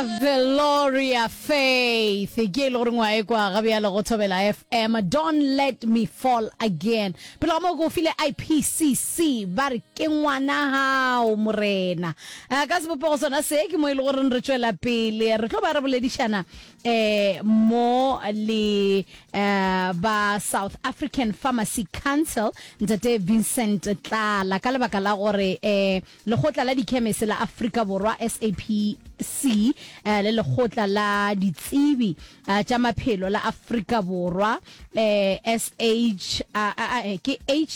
Veloria Faith ke lo re ngwa e kwa ga bya le go thobela FM Don't Let Me Fall Again pelo mo go file IPCC ba re ke ngwana hao morena ka se bopo go sona se ke mo ile go re tswela pele re tlo ba re boledishana mo le ba South African Pharmacy Council ntate Vincent Tlala ka lebaka la gore le gotla la dikhemisi la Afrika Borwa SAPC le legotla la ditsebi tša maphelo la Afrika Borwa SH ke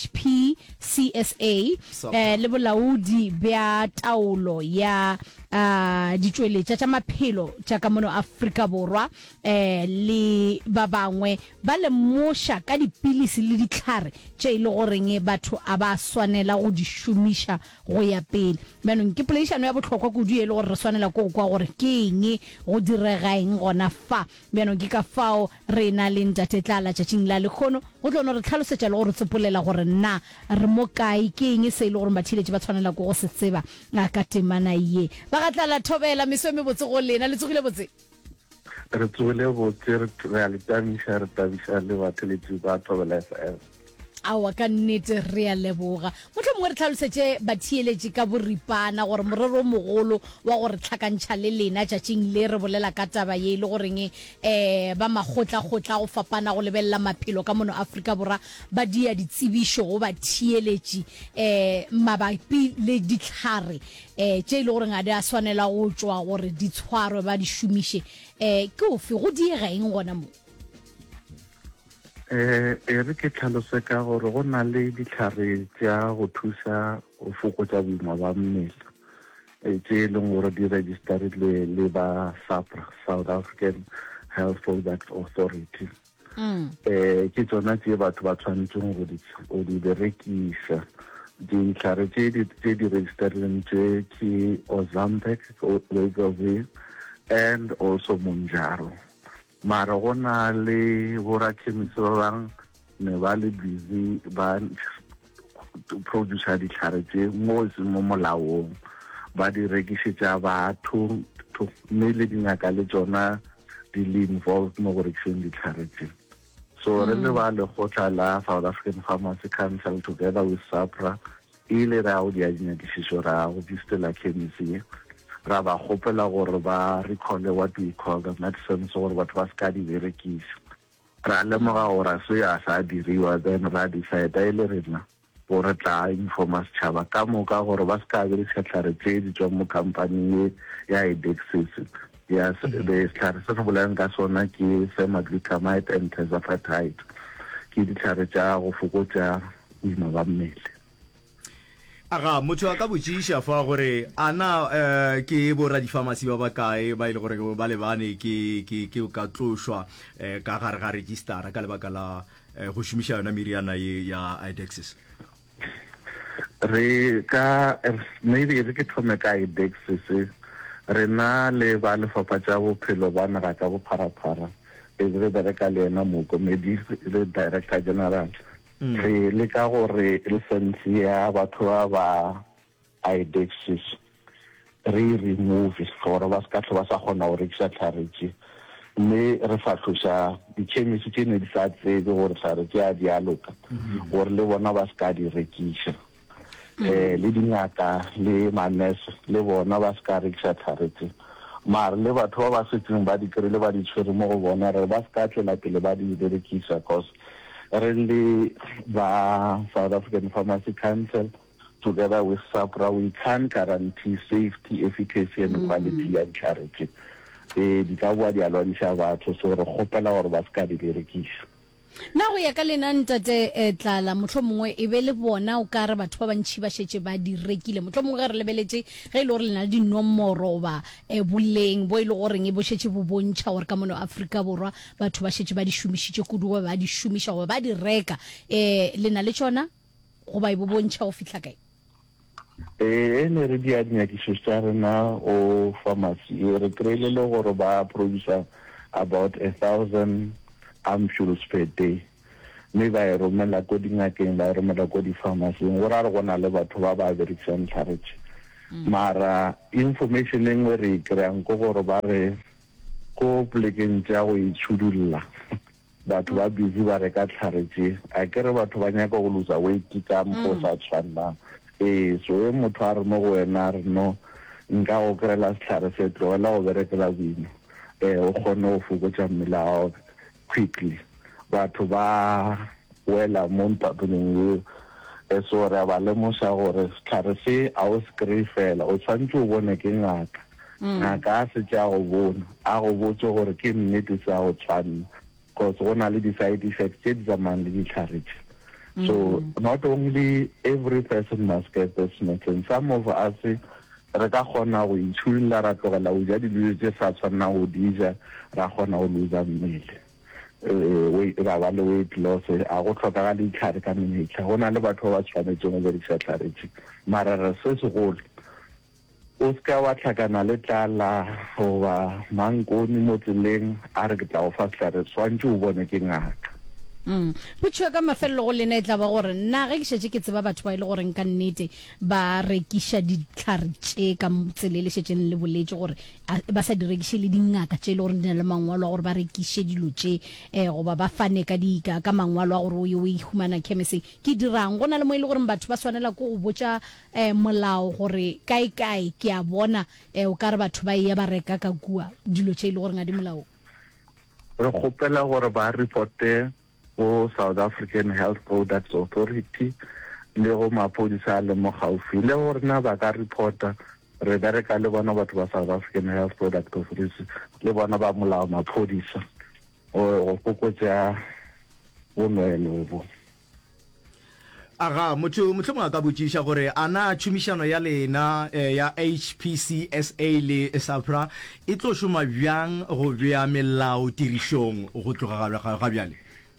HPCSA le bolaodi bja taolo ya ditšweletša tša maphelo tša ka mono Afrika Borwa le ba bangwe ba le moša ka dipilisi le ditlhare tše ile goreng batho a ba swanela go di šomiša go ya pele banong ke polešano ya bohlokwa kudu e le gore re swanela ko kwa gore ke eng go direga eng gona fa banong ke ka fao re na le ntate Tlala tšatšing la lekgono go tlono re tlhalosetša le gore tsepolela gore nna re mo kae ke eng se ile gore mathiletše ba tshwanela ko go se tseba ka temana ye ba ga Tlala thobela meso me botse go lena le tsogile botse re tsogile botse re a le tamiša re tabiša le batheletši ba Thobela FM awa ka nnete re a leboga motho mongwe re tlhalosetše bathieletše ka boripana gore morero mogolo wa gore tlhakantšha le lena tšatšing le re bolela ka taba ye le goreng ba magotla-gotla go fapana go lebelela maphelo ka mono Afrika Borwa ba dia ditsebišo go bathieletše mabapi le ditlhare tše ile gore ngade a swanela go tšwa gore di tshwarwe ba di šomiše ke ofe go diega eng gona mo re ke tlhalose ka gore go na le ditlhare tša go thusa go fokotša boima ba mmele tše e leng gore di registered le ba SAPRA South African Health Products Authority ke tsona tše batho ba tshwanetseng go di berekiša ditlhare tše di registerileng tše ke Ozempic Wegovy and also Mounjaro mara go na le borakhemisi ba bang ne ba le busy ba produce ditlhare tše mo se mo molaong ba di rekišetša batho mme le dingaka le tsona di le involved mo go rekiseng ditlhare tše so re le ba legotla la South African Pharmacy Council together with SAPRA ile ra o dia dinyakišišo ra go distela khemisi ra ba gopela gore ba recall what we call the medicines gore batho ba ska di berekiša ra lemoga gore se ya sa diriwa then ra decide ile rena gore tla informa setšhaba ka moka gore ba ska berekiša tlhare tše di tswa mo company ya Idexis ya setlhare se re bolelang ka sona ke semaglutide and tirzepatide ke ditlhare tša go fokotša boima ba mmele aga motho a ka botšiša fa gore ana ke borra di-pharmacy ba bakae ba ile gore ba lebane ke ka tlošwa ka gare ga registera ka lebaka la go šomiša yona meriana ye ya Idexis maybe re ke thome ka Idexis re na le ba lefapha tša bophelo ba naga ka bopharaphara re bereka le ena mookomedi le director general re le ka gore license ya batho ba Idexis re remove gore ba ska tlhoba sa gona go rekisa tlharetše mme re fatloša dikhemisi tše ne di sa tsebe gore tlharetše a di aloka gore le bona ba ska di rekiša le dingaka le manese le bona ba ska rekisa tlharetše mara le batho ba ba setseng ba di kry-ile ba di tshwere mo go bona re ba ska tlela pele ba di berekisa cause really the South African Pharmacy Council together with SAPRA we can guarantee safety, efficacy and quality and clarity di ka bua di alwadiša batho so re gopela gore ba ska di berekiša na go ya ka lena ntate Tlala motlho mongwe e be le bona o ka re batho ba bantšhi ba šetše ba di rekile motlho mongwe ga re lebeletše ge ile gore lena le dinomoro ba boleng bo ile goreng e bo šetše bo bontšha gore ka mono Afrika Borwa batho ba šetše ba di šomišitše kudu ba di šomiša gore ba di reka lena le tšona go ba e bo bontšha go fihla kae ne re di adinyakišo tša rena o pharmacy re kry-ile le gore ba producer about 1,000 ampoules per day mme ba e romela ko dingakeng ba e romela ko di-pharmacy gore a re go na le batho ba ba berekisang tlharetše mara information engwe re kry-ang ko gore ba re ko plekeng tša go itšhudulla batho ba busy ba reka tlhare tše a kere batho ba nyaka go losa weight ka mpo sa tshwanang so e motho a re mo go wena a re no nka go kry-ela setlhare se tlogela go berekela boima o kgone go fokotša mmele ao quickly batho ba wela mo mpapelong eo so re ba lemoša gore setlhare se a o se kry fela o tshwanetse o bone ke ngaka ngaka a se tša go bona a go botse gore ke nnete se a go tshwanna because go na le di-side effects tse di tsamayang le ditlhare tše so not only every person must get this medicine. Some of us re ka kgona go itšhulla ra tlogela go ja dilo tse sa tshwanang go di ja ra kgona go losa mmele ra ba le weight loss a go tlhokagale ditlhare ka menyetla go na le batho ba ba tshwanetseng go berekisa tlhare tše mara re se segolo o ska wa tlhakana le tlala goba mankoni mo tseleng a re ke tla go fa setlhare tshwantse o bone ke ngaka botšhwa ka mafelelo go lena e tla ba gore nna ge ke šetse ke tseba batho ba e le goreng ka nnete ba rekiša ditlhare tše ka tsela le šetseng le boletse gore ba sa di rekiše le dingaka tše e le gore di na le mangwalo a gore ba rekiše dilo tše goba ba fane ka mangwalo a gore o ye o ihumana chemiseng ke dirang go na le mo e le gore batho ba swanela ko go botša molao gore kae ke a bona o ka re batho ba eya ba reka ka kua dilo tše e le gore nga di molao re kgopela gore ba reporte go South African Health Products Authority le go maphodisa a le mo gaufi le gore na ba ka reporta re bereka le bona batho ba South African Health Products Authority le bona ba molao maphodisa go fokotsa bonwelo bo aga motho mongwe a ka botšiša gore a na tšhomišano ya lena ya HPCSA le SAPRA e tlo šoma bjang go bea melao tirišong go tloga ga bjale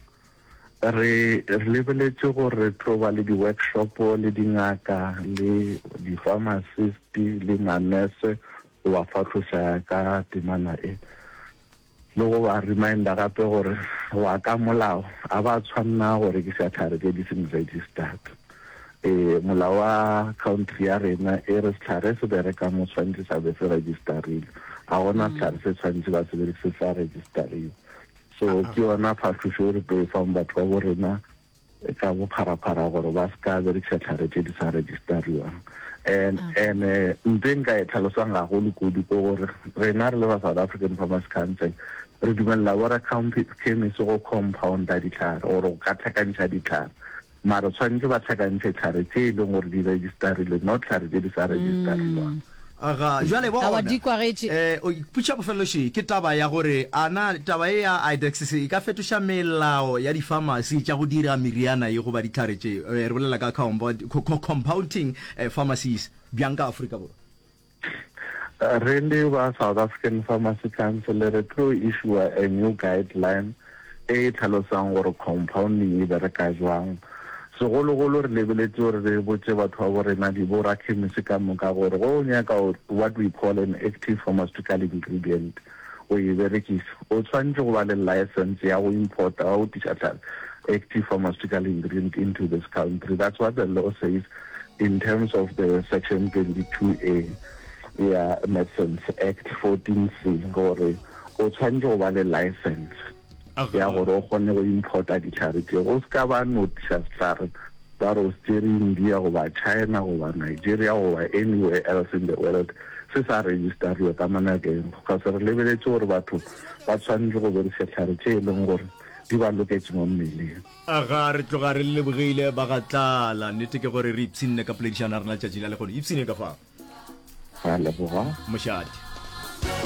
re lebeletse gore re tlo ba le di-workshop le dingaka le di-pharmacist le manese go ba fatlosa ka temana e le go ba reminder gape gore wa ka molao a ba tshwanna gore ke sa tlhare tse di seng registered molao wa country ya rena e re setlhare se bereka mo tshwanetse sa be se registerile a gona setlhare se tshwanetse ba se berekise sa registerile so ke yona phatlošo re tlo e fang batho ba bo rena ka bopharaphara gore ba se ka berekisa tlhare tse di sa registeriwang and nte nka e tlhalosang gagolo kudu ko gore rena re le ba South African Farmers Council re dumelela bora chemist go compounda ditlhare gore go ka tlhakantšha ditlhare mara tshwanetse ba tlhakantšhe tlhare tse e leng gore di registerile not tlhare tse di sa registeriwang aga jwale bona putša bofeloši ke taba ya gore ana taba e ya IDEX e ka fetoša melao ya di-pharmacy tša go dira meriana ye goba ditlhare tše re bolela ka compounding pharmacies bjang ka Afrika borwa re le ba South African Pharmacy Council re tlo issue a new guideline e tlhalosang gore compounding e bereka jwang segologolo re lebeletse gore re botse batho ba borena di bora chemist ka moka gore go nyaka what we call an active pharmaceutical ingredient o e berekisa o tshwanetse go ba le license ya go importa o tisha active pharmaceutical ingredient into this country. That's what the law says in terms of the section 22A Medicines Act 14C gore o tshwanetse go ba le license ya gore o kgone go importa ditlhare tse go ska ba notiša setlhare ba re o tsere India goba China goba Nigeria goba anywhere else in the world se sa registeriwa ka manakeng because re lebeletse gore batho ba tshwanetse go berekisa tlhare tse e leng gore di ba loketse mo mmeleng aga re tloga re lebogile ba ga tlala nnete ke gore re ipshinne ka poledišana rena tšatši la le gone ipshinne ka fa ga leboga mošadi